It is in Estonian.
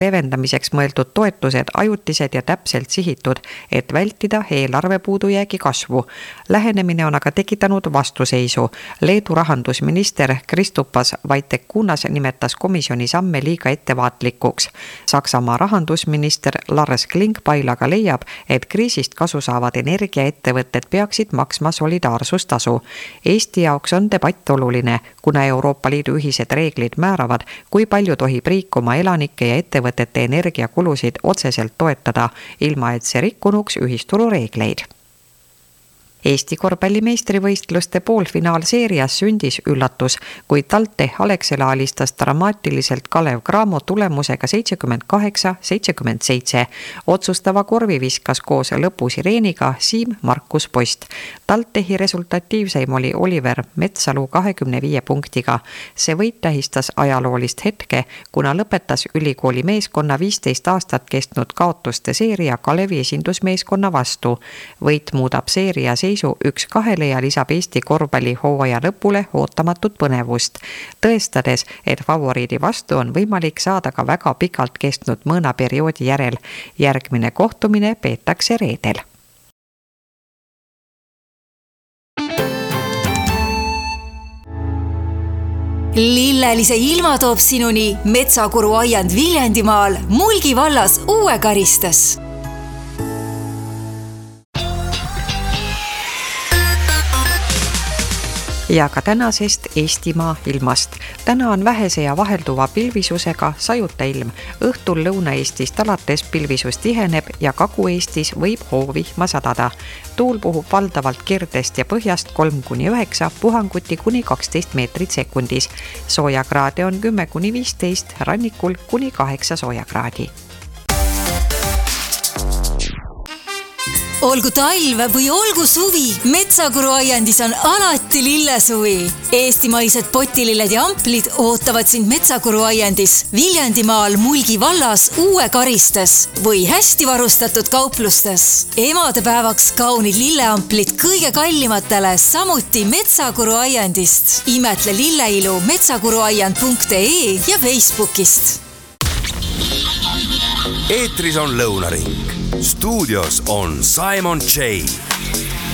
leevendamiseks mõeldud toetused ajutised ja täpselt sihitud, et vältida eelarve puudujäägi kasvu. Lähenemine on aga tekitanud vastuseisu. Leedu rahandusminister Kristupas Vaitekunas nimetas komisjoni samme liiga ettevaatlikuks. Saksamaa rahandusminister Lars Klingbeil aga leiab, et kriisist kasu saavad energiaettevõtted peaksid maksma solidaarsustasu. Eesti jaoks on debatt oluline, kuna Euroopa Liidu ühised reeglid määravad, kui palju tohib riik oma elanike ja ettevõtete energiakulusid otseselt toetada, ilma et see rikkunuks ühisturu reegleid. Eesti korvpallimeistrivõistluste poolfinaalseerias sündis üllatus, kui TalTech Alexela alistas dramaatiliselt Kalev Cramo tulemusega 78-77. Otsustava korvi viskas koos lõpusireeniga Siim Markus Post. TalTechi resultatiivseim oli Oliver Metsalu 25 punktiga. See võit tähistas ajaloolist hetke, kuna lõpetas ülikooli meeskonna 15 aastat kestnud kaotuste seeria Kalevi esindusmeeskonna vastu. Võit muudab seeria 1-2 ja lisab Eesti korvpalli hooaja lõpule ootamatut põnevust, tõestades, et favoriidi vastu on võimalik saada ka väga pikalt kestnud mõõnaperioodi järel. Järgmine kohtumine peetakse reedel. Lillelise ilma toob sinuni Metsakuru aiand Viljandimaal Mulgi vallas Uue Karistes. Ja ka tänasest Eestimaa ilmast. Täna on vähese ja vahelduva pilvisusega sajuta ilm. Õhtul Lõuna-Eestist alates pilvisus tiheneb ja Kagu-Eestis võib hoovihma sadada. Tuul puhub valdavalt kirdest ja põhjast 3-9, puhanguti kuni 12 meetrit sekundis. Soojakraade on 10-15, rannikul kuni 8 soojakraadi. Olgu talv või olgu suvi, Metsakuru aiandis on alati lillesuvi. Eestimaised potililled ja amplid ootavad sind Metsakuru aiandis Viljandimaal Mulgi vallas Uue Karistes või hästi varustatud kauplustes. Emadepäevaks kaunid lilleamplid kõige kallimatele, samuti Metsakuru aiandist. Imetle lilleilu metsakuruaiand.ee ja Facebookist. Eetris on Lõunaring. Stuudios on Simon J.